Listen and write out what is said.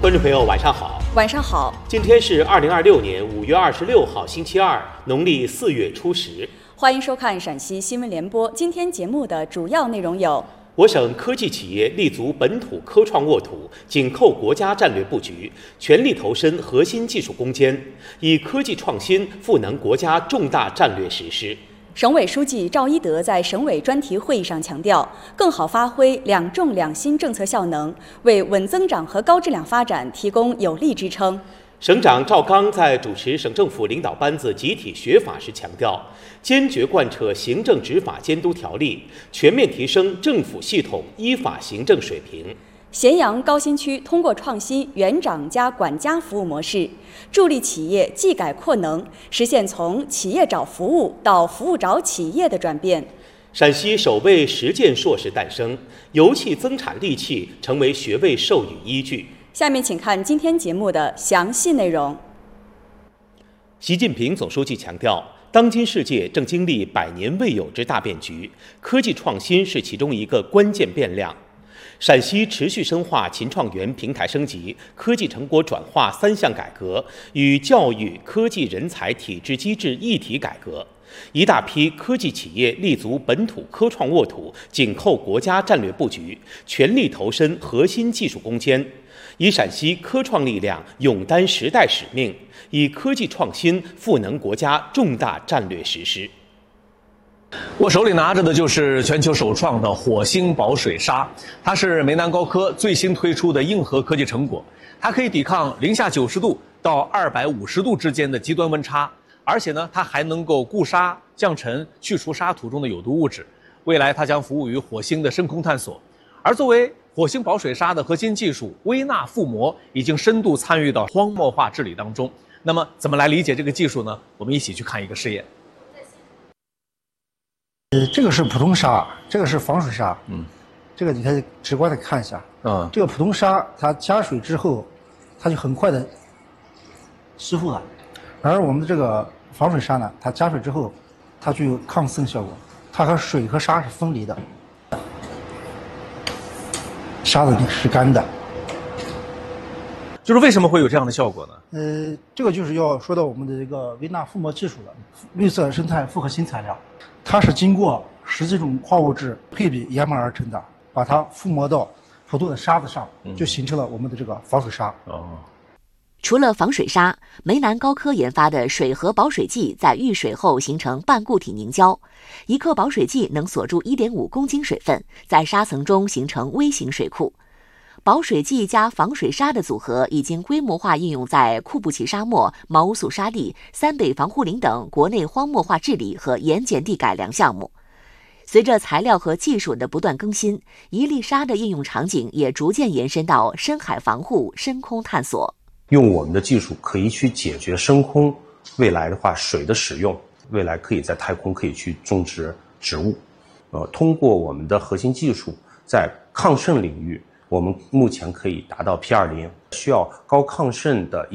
观众朋友，晚上好。 晚上好。 今天是2026年5月26号，星期二，农历4月初10。 欢迎收看陕西新闻联播。今天节目的主要内容有： 我省科技企业立足本土科创沃土，紧扣国家战略布局，全力投身核心技术攻坚，以科技创新赋能国家重大战略实施。 省委书记赵一德在省委专题会议上强调，更好发挥两重两新政策效能，为稳增长和高质量发展提供有力支撑。 省长赵刚在主持省政府领导班子集体学法时强调，坚决贯彻行政执法监督条例，全面提升政府系统依法行政水平。 咸阳高新区通过创新园长加管家服务模式，助力企业技改扩能，实现从企业找服务到服务找企业的转变。 陕西首位实践硕士诞生，油气增产利器成为学位授予依据。 下面请看今天节目的详细内容。 习近平总书记强调，当今世界正经历100年未有之大变局，科技创新是其中一个关键变量。陕西持续深化秦创园平台升级、科技成果转化3项改革与教育、科技人才体制机制一体改革，一大批科技企业立足本土科创沃土，紧扣国家战略布局，全力投身核心技术攻坚，以陕西科创力量勇担时代使命，以科技创新赋能国家重大战略实施。 我手里拿着的就是全球首创的火星保水砂，它是梅南高科最新推出的硬核科技成果，它可以抵抗零下90度到250度之间的极端温差，而且呢，它还能够固沙、降尘、去除沙土中的有毒物质。未来它将服务于火星的深空探索。而作为火星保水砂的核心技术，微纳覆膜已经深度参与到荒漠化治理当中。那么，怎么来理解这个技术呢？我们一起去看一个试验。 这个是普通砂，这个是防水砂。这个你可以直观的看一下。这个普通砂它加水之后，它就很快的湿复了，而我们的这个防水砂呢，它加水之后，它具有抗渗效果，它和水和沙是分离的，沙子是干的。 就是为什么会有这样的效果呢？ 这个就是要说到我们的这个微纳覆膜技术了，绿色生态复合新材料。它是经过10几种矿物质配比研磨而成的，把它覆膜到普通的沙子上，就形成了我们的这个防水砂。 除了防水砂，梅南高科研发的水合保水剂在遇水后形成半固体凝胶，1克保水剂能锁住1.5公斤水分，在沙层中形成微型水库。保水剂加防水砂的组合已经规模化应用在库布齐沙漠、毛乌素沙砾、三北防护林等国内荒漠化治理和盐碱地改良项目。随着材料和技术的不断更新，一粒沙的应用场景也逐渐延伸到深海防护、深空探索。 用我们的技术可以去解决深空未来的话水的使用，未来可以在太空可以去种植植物。通过我们的核心技术，在抗渗领域，我们目前可以达到 P20， 需要高抗渗的